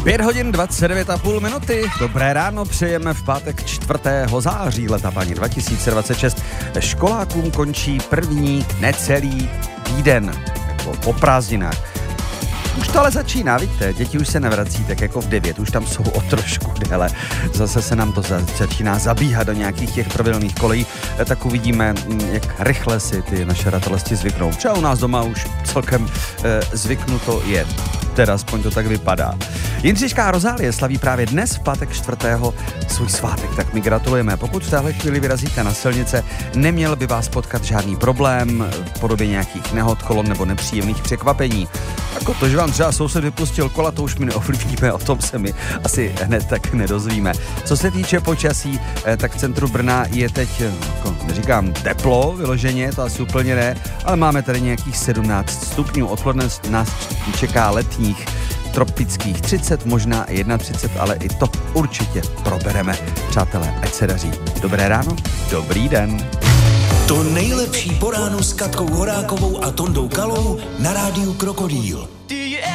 5 hodin 29,5 minuty. Dobré ráno, přejeme v pátek 4. září leta paní 2026. Školákům končí první necelý týden po prázdninách. Už to ale začíná, víte, děti už se nevrací tak jako v 9, už tam jsou o trošku déle. Zase se nám to začíná zabíhat do nějakých těch pravidelných kolejí, tak uvidíme, jak rychle si ty naše ratolesti zvyknou. Třeba u nás doma už celkem zvyknuto je. Teda aspoň to tak vypadá. Jindřiška Rozálie slaví právě dnes v pátek 4. svůj svátek, tak my gratulujeme. Pokud v téhle chvíli vyrazíte na silnice, neměl by vás potkat žádný problém v podobě nějakých nehod, kolon nebo nepříjemných překvapení. Jako to, že vám třeba soused vypustil kola, to už my neovlivníme, o tom se mi asi hned tak nedozvíme. Co se týče počasí, tak v centru Brna je teď, jako neříkám teplo vyloženě, to asi úplně ne, ale máme tady nějakých 17 stupňů. Odpoledne nás čeká letních tropických 30, možná 31, ale i to určitě probereme. Přátelé, ať se daří. Dobré ráno, dobrý den. To nejlepší po ránu s Katkou Horákovou a Tondou Kalou na rádiu Krokodýl.